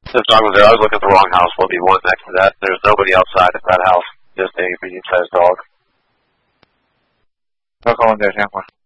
This dog was there. I was looking at the wrong house. We'll be one next to that. There's nobody outside of that house. Just a medium-sized dog. I'll call in there, 10-4.